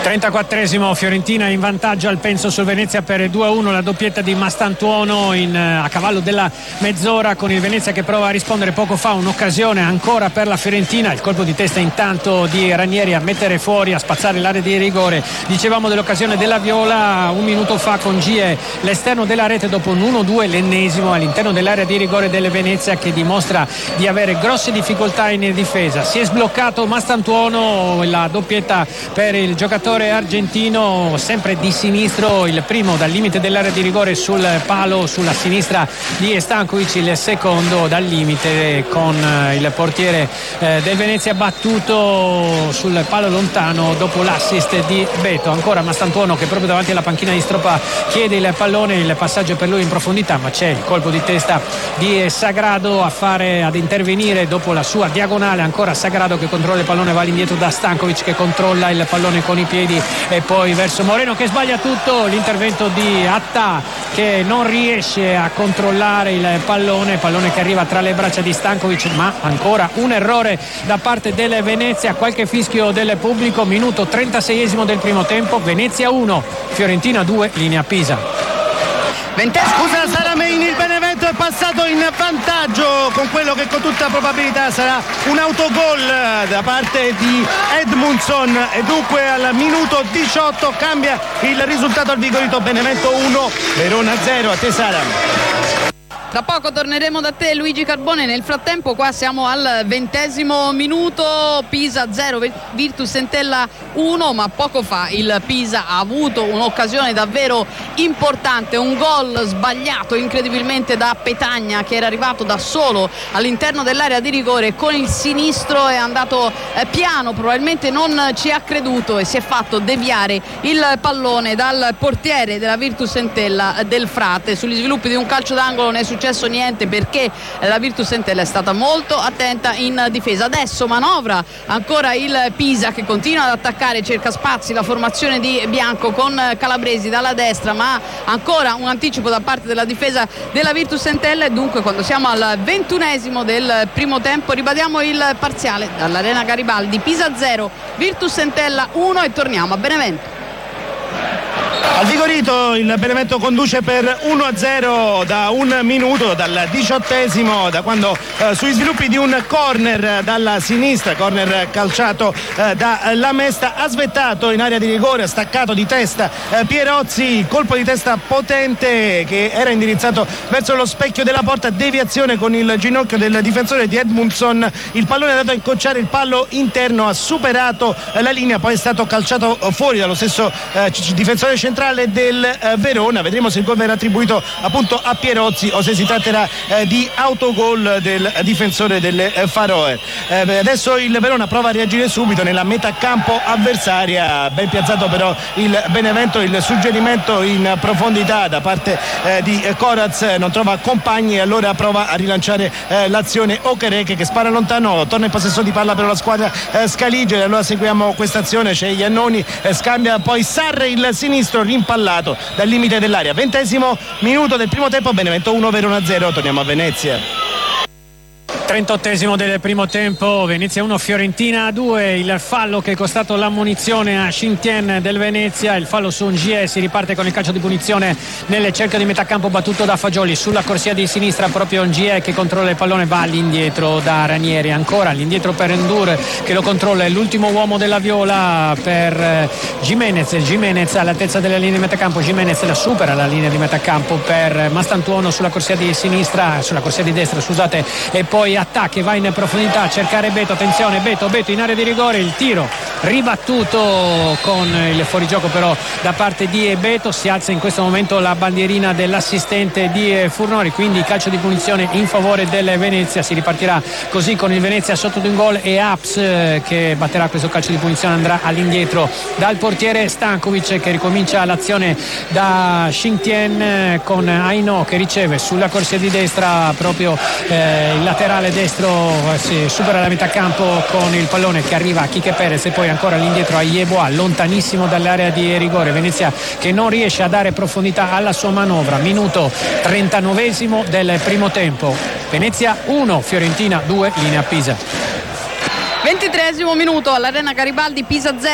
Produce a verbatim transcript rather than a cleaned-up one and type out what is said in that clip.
trentaquattresimo, Fiorentina in vantaggio al Penso sul Venezia per due a uno, la doppietta di Mastantuono in, a cavallo della mezz'ora, con il Venezia che prova a rispondere. Poco fa un'occasione ancora per la Fiorentina, il colpo di testa intanto di Ranieri a mettere fuori, a spazzare l'area di rigore. Dicevamo dell'occasione della Viola un minuto fa con Gie, l'esterno della rete dopo un uno due, l'ennesimo all'interno dell'area di rigore del Venezia, che dimostra di avere grosse difficoltà in difesa. Si è sbloccato Mastantuono, la doppietta per il giocatore argentino, sempre di sinistro, il primo dal limite dell'area di rigore sul palo sulla sinistra di Stankovic, il secondo dal limite con il portiere eh, del Venezia battuto sul palo lontano dopo l'assist di Beto. Ancora Mastantuono che proprio davanti alla panchina di Stropa chiede il pallone, il passaggio per lui in profondità, ma c'è il colpo di testa di Sagrado a fare ad intervenire dopo la sua diagonale. Ancora Sagrado che controlla il pallone, va all'indietro da Stankovic che controlla il pallone con i piedi e poi verso Moreno che sbaglia tutto. L'intervento di Attà che non riesce a controllare il pallone, pallone che arriva tra le braccia di Stankovic, ma ancora un errore da parte del Venezia. Qualche fischio del pubblico. Minuto trentaseiesimo del primo tempo, Venezia uno, Fiorentina due, linea Pisa. Scusa Saramein, il Benevento è passato in vantaggio con quello che con tutta probabilità sarà un autogol da parte di Edmundson, e dunque al minuto diciotto cambia il risultato al Vigorito. Benevento uno, Verona zero. A te Sara. Tra poco torneremo da te Luigi Carbone. Nel frattempo qua siamo al ventesimo minuto, Pisa zero, Virtus Entella uno, ma poco fa il Pisa ha avuto un'occasione davvero importante, un gol sbagliato incredibilmente da Petagna, che era arrivato da solo all'interno dell'area di rigore con il sinistro, è andato eh, piano, probabilmente non ci ha creduto e si è fatto deviare il pallone dal portiere della Virtus Entella, Del Frate. Sugli sviluppi di un calcio d'angolo non è successo niente, perché la Virtus Entella è stata molto attenta in difesa. Adesso manovra ancora il Pisa che continua ad attaccare, cerca spazi, la formazione di Bianco con Calabresi dalla destra, ma ancora un anticipo da parte della difesa della Virtus Entella. E dunque quando siamo al ventunesimo del primo tempo ribadiamo il parziale dall'Arena Garibaldi: Pisa zero, Virtus Entella uno, e torniamo a Benevento. Al Vigorito il Benevento conduce per uno a zero da un minuto, dal diciottesimo, da quando eh, sugli sviluppi di un corner dalla sinistra, corner calciato eh, da Lamesta, ha svettato in area di rigore, ha staccato di testa eh, Pierozzi, colpo di testa potente che era indirizzato verso lo specchio della porta, deviazione con il ginocchio del difensore di Edmundson, il pallone è andato a incrociare il palo interno, ha superato eh, la linea, poi è stato calciato fuori dallo stesso eh, difensore centrale del eh, Verona. Vedremo se il gol verrà attribuito appunto a Pierozzi o se si tratterà eh, di autogol del difensore delle eh, Faroe. Eh, adesso il Verona prova a reagire subito nella metà campo avversaria, ben piazzato però il Benevento, il suggerimento in profondità da parte eh, di eh, Coraz non trova compagni e allora prova a rilanciare eh, l'azione Okereke che spara lontano, torna in possesso di palla per la squadra eh, Scaligere. Allora seguiamo questa azione, c'è Iannoni, eh, scambia poi Sarri il sinistro, rimpallato dal limite dell'area. Ventesimo minuto del primo tempo, Benevento uno, Verona zero. Torniamo a Venezia. trentottesimo del primo tempo, Venezia uno, Fiorentina due. Il fallo che è costato l'ammonizione a Xintien del Venezia, il fallo su Ngie. Si riparte con il calcio di punizione nel cerchio di metà campo battuto da Fagioli sulla corsia di sinistra. Proprio Ngie che controlla il pallone, va all'indietro da Ranieri, ancora all'indietro per Endur che lo controlla, è l'ultimo uomo della Viola per Gimenez. Gimenez all'altezza della linea di metà campo, Gimenez la supera la linea di metà campo per Mastantuono sulla corsia di sinistra, sulla corsia di destra scusate, e poi Attà che va in profondità a cercare Beto. Attenzione, Beto, Beto in area di rigore, il tiro ribattuto con il fuorigioco però da parte di Beto. Si alza in questo momento la bandierina dell'assistente di Furnori, quindi calcio di punizione in favore del Venezia. Si ripartirà così con il Venezia sotto di un gol e Aps che batterà questo calcio di punizione, andrà all'indietro dal portiere Stankovic che ricomincia l'azione da Xintien con Aino che riceve sulla corsia di destra, proprio eh, il laterale destro si supera la metà campo con il pallone che arriva a Quique Perez e poi ancora all'indietro a Yeboah, lontanissimo dall'area di rigore. Venezia che non riesce a dare profondità alla sua manovra. Minuto trentanovesimo del primo tempo, Venezia uno, Fiorentina due, linea Pisa. ventitreesimo minuto all'Arena Garibaldi, Pisa zero.